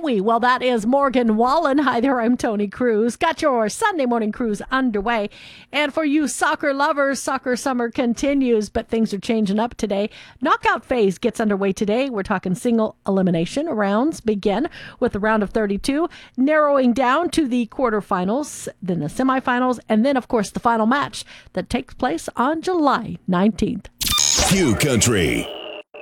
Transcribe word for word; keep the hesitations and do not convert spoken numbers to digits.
we? Well, that is Morgan Wallen. Hi there, I'm Tony Cruz. Got your Sunday morning cruise underway. And for you soccer lovers, soccer summer continues, but things are changing up today. Knockout phase gets underway today. We're talking single elimination rounds begin with the round of thirty-two, narrowing down to the quarterfinals, then the semifinals, and then, of course, the final match that takes place on July nineteenth. Q Country.